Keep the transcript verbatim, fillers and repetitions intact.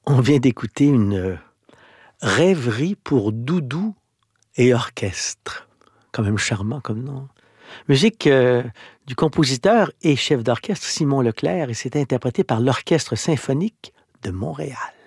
On vient d'écouter une rêverie pour doudou et orchestre. Quand même charmant comme nom. Musique euh, du compositeur et chef d'orchestre Simon Leclerc et c'est interprété par l'Orchestre symphonique de Montréal.